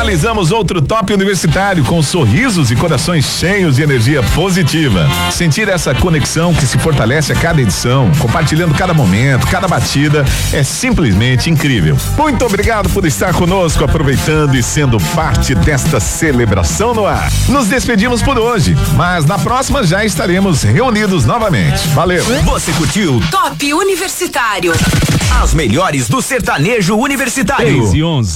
Finalizamos outro Top Universitário com sorrisos e corações cheios de energia positiva. Sentir essa conexão que se fortalece a cada edição, compartilhando cada momento, cada batida, é simplesmente incrível. Muito obrigado por estar conosco, aproveitando e sendo parte desta celebração no ar. Nos despedimos por hoje, mas na próxima já estaremos reunidos novamente. Valeu! Você curtiu Top Universitário. as melhores do sertanejo universitário. 6 e 11.